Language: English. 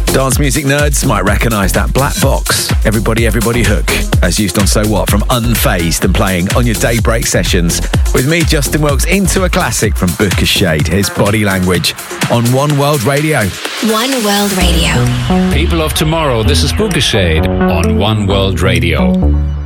Dance music nerds might recognise that black box, Everybody Everybody hook, as used on So What from Unfazed and playing on your daybreak sessions. With me, Justin Wilkes, into a classic from Booker Shade, his Body Language, on One World Radio. One World Radio. People of tomorrow, this is Booker Shade on One World Radio.